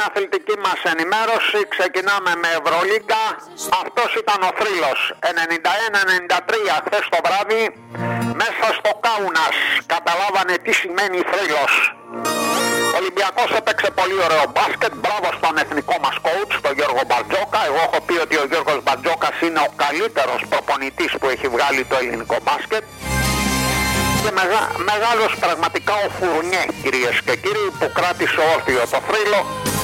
την αθλητική μας ενημέρωση ξεκινάμε με Ευρωλίγκα. Αυτός ήταν ο θρύλος. 91-93 χθες το βράδυ μέσα στο Κάουνας. Καταλάβανε τι σημαίνει θρύλος. Ο Ολυμπιακός έπαιξε πολύ ωραίο μπάσκετ. Μπράβο στον εθνικό μας coach, τον Γιώργο Μπαρτζόκα. Εγώ έχω πει ότι ο Γιώργος Μπαρτζόκας είναι ο καλύτερος προπονητής που έχει βγάλει το ελληνικό μπάσκετ. Και μεγάλος πραγματικά ο Φουρνιέ, κυρίες και κύριοι, που κράτησε όρθιο το θρύλο